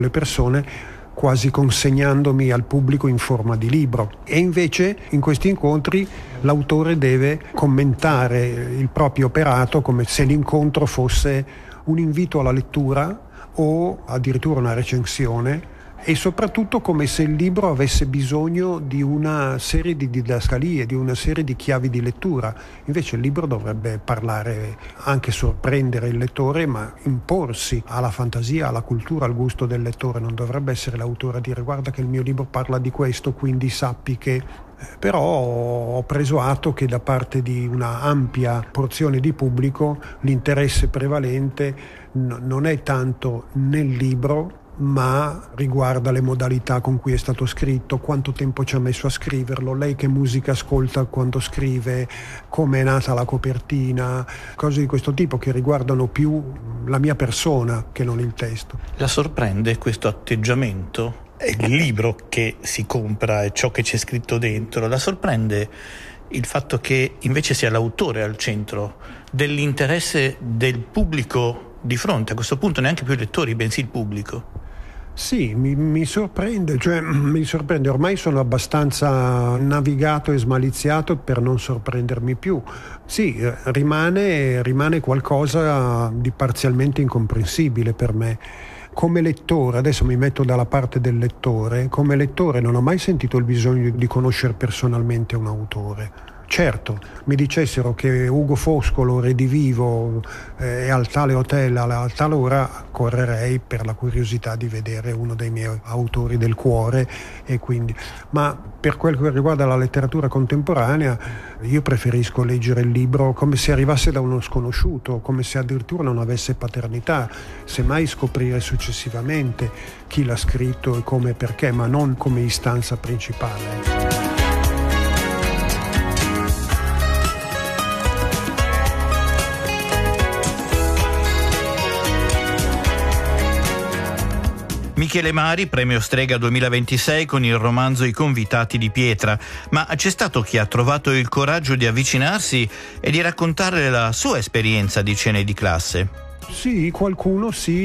le persone quasi consegnandomi al pubblico in forma di libro. E invece in questi incontri l'autore deve commentare il proprio operato come se l'incontro fosse un invito alla lettura o addirittura una recensione, e soprattutto come se il libro avesse bisogno di una serie di didascalie, di una serie di chiavi di lettura. Invece il libro dovrebbe parlare, anche sorprendere il lettore, ma imporsi alla fantasia, alla cultura, al gusto del lettore. Non dovrebbe essere l'autore a dire: guarda che il mio libro parla di questo, quindi sappi che... Però ho preso atto che da parte di una ampia porzione di pubblico l'interesse prevalente non è tanto nel libro, ma riguarda le modalità con cui è stato scritto, quanto tempo ci ha messo a scriverlo, lei che musica ascolta quando scrive, come è nata la copertina, cose di questo tipo che riguardano più la mia persona che non il testo. La sorprende questo atteggiamento? Il libro che si compra e ciò che c'è scritto dentro, la sorprende il fatto che invece sia l'autore al centro dell'interesse del pubblico di fronte, a questo punto neanche più i lettori, bensì il pubblico? Sì, mi sorprende, ormai sono abbastanza navigato e smaliziato per non sorprendermi più. Sì, rimane qualcosa di parzialmente incomprensibile per me. Come lettore, adesso mi metto dalla parte del lettore, come lettore non ho mai sentito il bisogno di conoscere personalmente un autore. Certo, mi dicessero che Ugo Foscolo redivivo è al tale hotel a tale ora, correrei per la curiosità di vedere uno dei miei autori del cuore, e quindi. Ma per quel che riguarda la letteratura contemporanea, io preferisco leggere il libro come se arrivasse da uno sconosciuto, come se addirittura non avesse paternità, semmai scoprire successivamente chi l'ha scritto e come e perché, ma non come istanza principale. Michele Mari, premio Strega 2026 con il romanzo I convitati di pietra. Ma c'è stato chi ha trovato il coraggio di avvicinarsi e di raccontare la sua esperienza di cene di classe? Sì, qualcuno,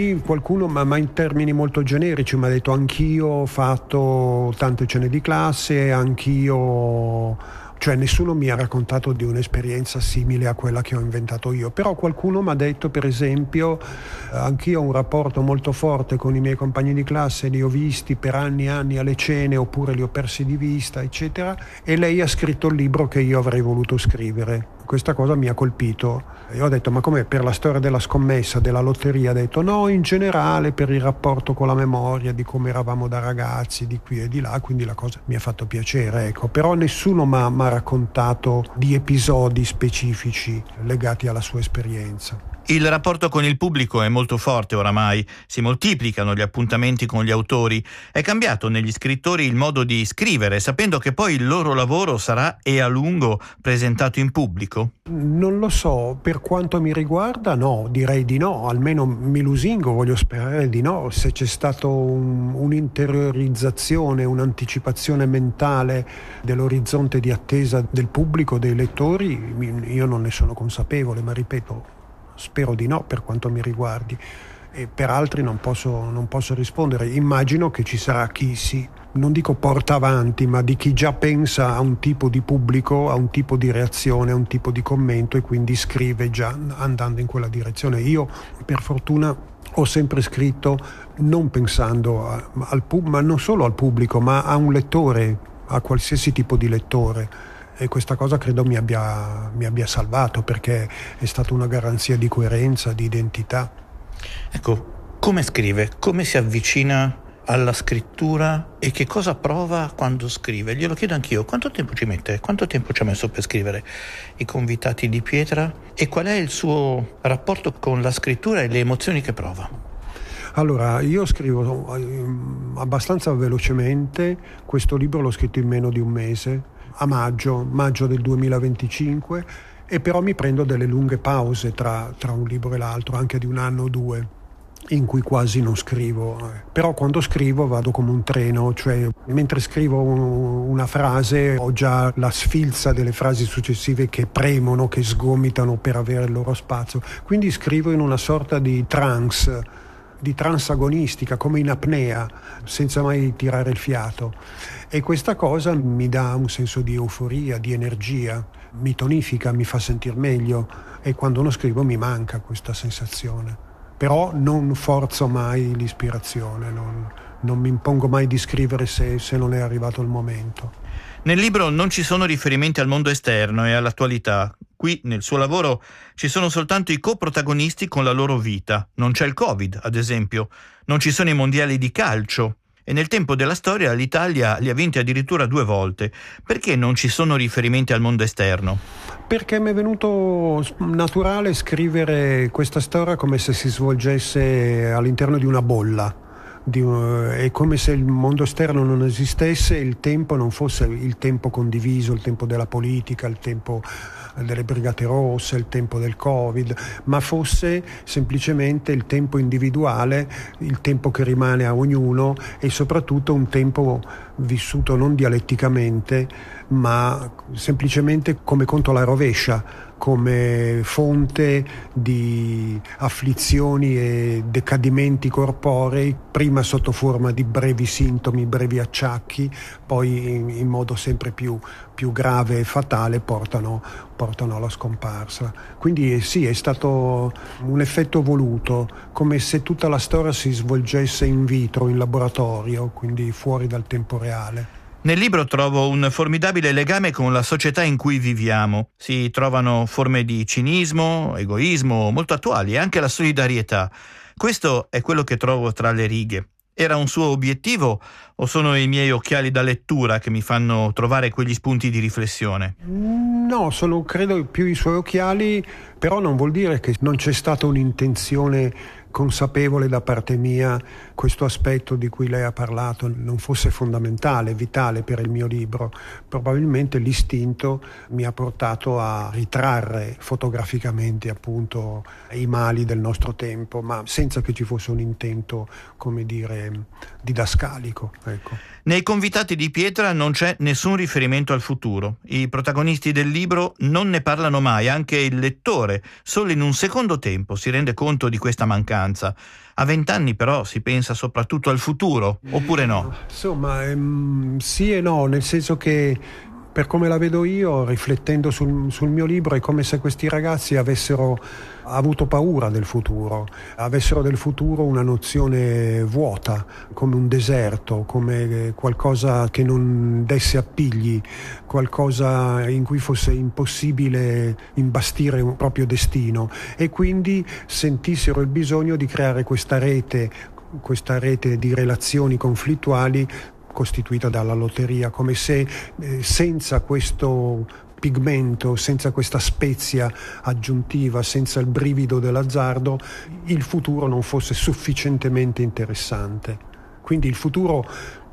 ma in termini molto generici. Mi ha detto: anch'io ho fatto tante cene di classe, anch'io... Cioè nessuno mi ha raccontato di un'esperienza simile a quella che ho inventato io, però qualcuno mi ha detto, per esempio, anch'io ho un rapporto molto forte con i miei compagni di classe, li ho visti per anni e anni alle cene, oppure li ho persi di vista, eccetera, e lei ha scritto il libro che io avrei voluto scrivere. Questa cosa mi ha colpito e ho detto: ma com'è, per la storia della scommessa, della lotteria? Ha detto: no, in generale per il rapporto con la memoria, di come eravamo da ragazzi, di qui e di là, quindi la cosa mi ha fatto piacere, ecco. Però nessuno mi ha raccontato di episodi specifici legati alla sua esperienza. Il rapporto con il pubblico è molto forte oramai, si moltiplicano gli appuntamenti con gli autori. È cambiato negli scrittori il modo di scrivere, sapendo che poi il loro lavoro sarà e a lungo presentato in pubblico? Non lo so, per quanto mi riguarda no, direi di no, almeno mi lusingo, voglio sperare di no. Se c'è stato un'interiorizzazione, un'anticipazione mentale dell'orizzonte di attesa del pubblico, dei lettori, io non ne sono consapevole, ma ripeto, spero di no per quanto mi riguardi, e per altri non posso rispondere. Immagino che ci sarà chi non dico porta avanti, ma di chi già pensa a un tipo di pubblico, a un tipo di reazione, a un tipo di commento, e quindi scrive già andando in quella direzione. Io per fortuna ho sempre scritto non pensando al pubblico, ma non solo al pubblico, ma a un lettore, a qualsiasi tipo di lettore. E questa cosa credo mi abbia salvato, perché è stata una garanzia di coerenza, di identità. Ecco, come scrive? Come si avvicina alla scrittura e che cosa prova quando scrive? Glielo chiedo anch'io. Quanto tempo ci mette? Quanto tempo ci ha messo per scrivere I convitati di pietra? E qual è il suo rapporto con la scrittura e le emozioni che prova? Allora, io scrivo abbastanza velocemente. Questo libro l'ho scritto in meno di un mese, a maggio del 2025, e però mi prendo delle lunghe pause tra un libro e l'altro, anche di un anno o due, in cui quasi non scrivo. Però quando scrivo vado come un treno, cioè mentre scrivo una frase ho già la sfilza delle frasi successive che premono, che sgomitano per avere il loro spazio. Quindi scrivo in una sorta di trance di transagonistica, come in apnea, senza mai tirare il fiato. E questa cosa mi dà un senso di euforia, di energia, mi tonifica, mi fa sentire meglio, e quando non scrivo mi manca questa sensazione. Però non forzo mai l'ispirazione, non mi impongo mai di scrivere se non è arrivato il momento. Nel libro non ci sono riferimenti al mondo esterno e all'attualità. Qui, nel suo lavoro, ci sono soltanto i coprotagonisti con la loro vita. Non c'è il Covid, ad esempio. Non ci sono i mondiali di calcio. E nel tempo della storia l'Italia li ha vinti addirittura 2 volte. Perché non ci sono riferimenti al mondo esterno? Perché mi è venuto naturale scrivere questa storia come se si svolgesse all'interno di una bolla. È come se il mondo esterno non esistesse, il tempo non fosse il tempo condiviso, il tempo della politica, il tempo delle Brigate Rosse, il tempo del Covid, ma fosse semplicemente il tempo individuale, il tempo che rimane a ognuno, e soprattutto un tempo vissuto non dialetticamente, ma semplicemente come conto alla rovescia, come fonte di afflizioni e decadimenti corporei, prima sotto forma di brevi sintomi, brevi acciacchi, poi in modo sempre più grave e fatale portano alla scomparsa. Quindi sì, è stato un effetto voluto, come se tutta la storia si svolgesse in vitro, in laboratorio, quindi fuori dal tempo reale. Nel libro trovo un formidabile legame con la società in cui viviamo. Si trovano forme di cinismo, egoismo molto attuali e anche la solidarietà. Questo è quello che trovo tra le righe. Era un suo obiettivo o sono i miei occhiali da lettura che mi fanno trovare quegli spunti di riflessione? No, sono credo più i suoi occhiali, però non vuol dire che non c'è stata un'intenzione consapevole da parte mia questo aspetto di cui lei ha parlato non fosse fondamentale, vitale per il mio libro. Probabilmente l'istinto mi ha portato a ritrarre fotograficamente appunto i mali del nostro tempo, ma senza che ci fosse un intento, come dire, didascalico. Ecco. Nei Convitati di pietra non c'è nessun riferimento al futuro. I protagonisti del libro non ne parlano mai, anche il lettore solo in un secondo tempo si rende conto di questa mancanza. A 20 anni però si pensa soprattutto al futuro, oppure no? Insomma, sì e no, nel senso che per come la vedo io, riflettendo sul mio libro, è come se questi ragazzi avessero avuto paura del futuro, avessero del futuro una nozione vuota, come un deserto, come qualcosa che non desse appigli, qualcosa in cui fosse impossibile imbastire un proprio destino, e quindi sentissero il bisogno di creare questa rete di relazioni conflittuali costituita dalla lotteria, come se senza questo pigmento, senza questa spezia aggiuntiva, senza il brivido dell'azzardo, il futuro non fosse sufficientemente interessante. Quindi il futuro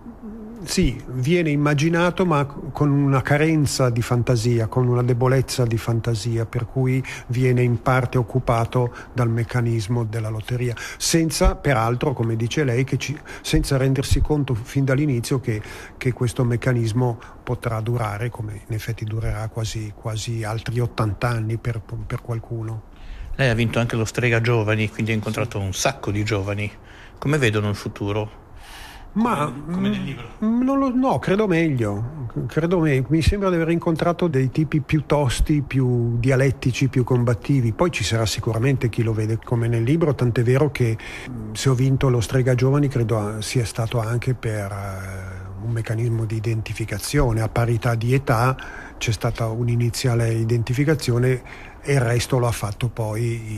sì, viene immaginato, ma con una carenza di fantasia, con una debolezza di fantasia, per cui viene in parte occupato dal meccanismo della lotteria, senza, peraltro, come dice lei, senza rendersi conto fin dall'inizio che questo meccanismo potrà durare, come in effetti durerà quasi altri 80 anni per qualcuno. Lei ha vinto anche lo Strega Giovani, quindi ha incontrato un sacco di giovani. Come vedono il futuro? Come nel libro? No, credo meglio. Mi sembra di aver incontrato dei tipi più tosti, più dialettici, più combattivi. Poi ci sarà sicuramente chi lo vede come nel libro, tant'è vero che se ho vinto lo Strega Giovani credo sia stato anche per un meccanismo di identificazione. A parità di età c'è stata un'iniziale identificazione e il resto lo ha fatto poi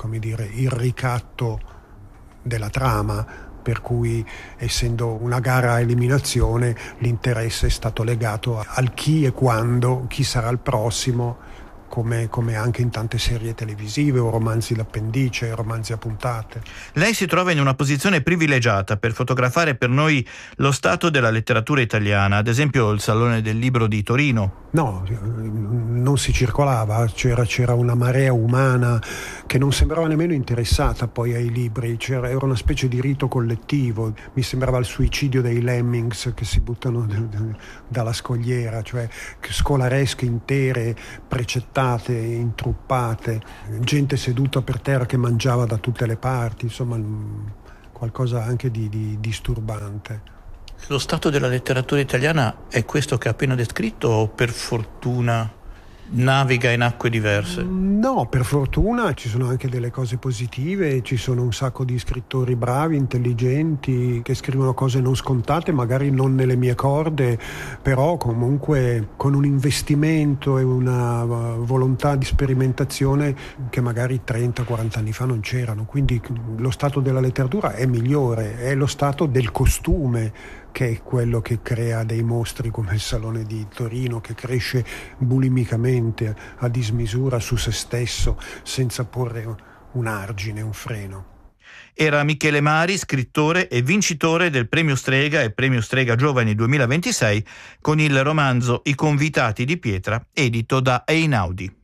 il ricatto della trama, per cui, essendo una gara a eliminazione, l'interesse è stato legato al chi e quando, chi sarà il prossimo, come anche in tante serie televisive o romanzi d'appendice, romanzi a puntate. Lei si trova in una posizione privilegiata per fotografare per noi lo stato della letteratura italiana, ad esempio il Salone del Libro di Torino. No, non si circolava, c'era una marea umana che non sembrava nemmeno interessata poi ai libri, era una specie di rito collettivo, mi sembrava il suicidio dei lemmings che si buttano dalla scogliera, cioè scolaresche intere, precettate, intruppate, gente seduta per terra che mangiava da tutte le parti, insomma qualcosa anche di disturbante. Lo stato della letteratura italiana è questo che ha appena descritto o per fortuna naviga in acque diverse? No, per fortuna ci sono anche delle cose positive, ci sono un sacco di scrittori bravi, intelligenti, che scrivono cose non scontate, magari non nelle mie corde, però comunque con un investimento e una volontà di sperimentazione che magari 30-40 anni fa non c'erano. Quindi lo stato della letteratura è migliore, è lo stato del costume che è quello che crea dei mostri come il Salone di Torino, che cresce bulimicamente a dismisura su se stesso senza porre un argine, un freno. Era Michele Mari, scrittore e vincitore del Premio Strega e Premio Strega Giovani 2026 con il romanzo I convitati di pietra, edito da Einaudi.